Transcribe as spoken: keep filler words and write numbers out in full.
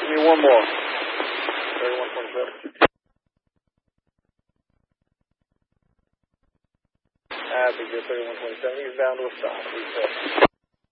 Give me one more. thirty-one twenty-seven. I think you're thirty-one twenty-seven. He's down to a stop.